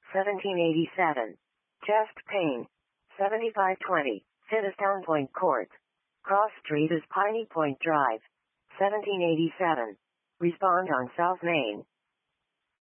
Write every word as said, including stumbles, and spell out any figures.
seventeen eighty-seven. Chest pain, seventy-five twenty. Fittstown Point Court. Cross Street is Piney Point Drive, seventeen eighty-seven. Respond on South Main.